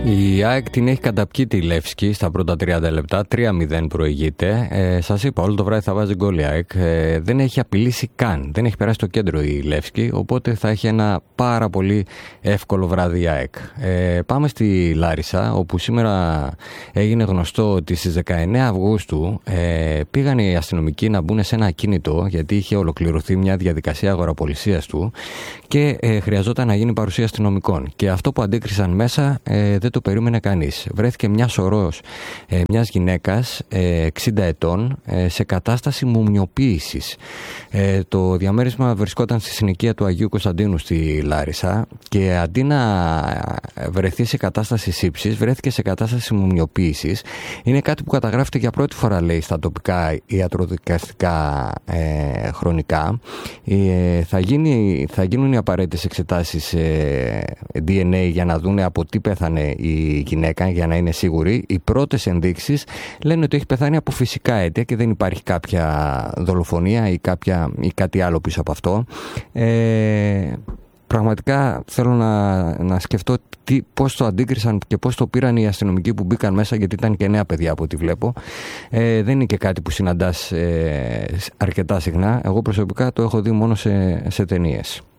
Η ΑΕΚ την έχει καταπιεί τη Λεύσκη στα πρώτα 30 λεπτά, 3-0 προηγείται. Σας είπα, όλο το βράδυ θα βάζει γκολ η ΑΕΚ. Δεν έχει απειλήσει καν, δεν έχει περάσει το κέντρο η Λεύσκη, οπότε θα έχει ένα πάρα πολύ εύκολο βράδυ η ΑΕΚ. Πάμε στη Λάρισα, όπου σήμερα έγινε γνωστό ότι στις 19 Αυγούστου πήγαν οι αστυνομικοί να μπουν σε ένα ακίνητο, γιατί είχε ολοκληρωθεί μια διαδικασία αγοραπολισίας του και χρειαζόταν να γίνει παρουσία αστυνομικών. Και αυτό που αντίκρισαν μέσα δεν το περίμενε κανείς. Βρέθηκε μια σωρός μιας γυναίκας 60 ετών σε κατάσταση μουμιοποίησης. Το διαμέρισμα βρισκόταν στη συνοικία του Αγίου Κωνσταντίνου στη Λάρισα και αντί να βρεθεί σε κατάσταση σύψης, βρέθηκε σε κατάσταση μουμιοποίησης. Είναι κάτι που καταγράφεται για πρώτη φορά, λέει, στα τοπικά ιατροδικαστικά χρονικά. Θα γίνουν οι απαραίτητες εξετάσεις DNA για να δουν από τι πέθανε η γυναίκα, για να είναι σίγουροι. Οι πρώτες ενδείξεις λένε ότι έχει πεθάνει από φυσικά αίτια και δεν υπάρχει κάποια δολοφονία ή κάτι άλλο πίσω από αυτό. Πραγματικά θέλω να σκεφτώ πώς το αντίκρισαν και πώς το πήραν οι αστυνομικοί που μπήκαν μέσα, γιατί ήταν και νέα παιδιά από ό,τι βλέπω. Δεν είναι και κάτι που συναντάς αρκετά συχνά. Εγώ προσωπικά το έχω δει μόνο σε ταινίες.